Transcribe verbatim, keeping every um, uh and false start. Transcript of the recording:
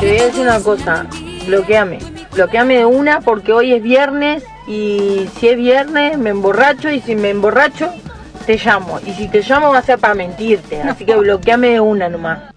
te voy a decir una cosa, bloqueame, bloqueame de una porque hoy es viernes y si es viernes me emborracho y si me emborracho te llamo y si te llamo va a ser para mentirte, así que bloqueame de una nomás.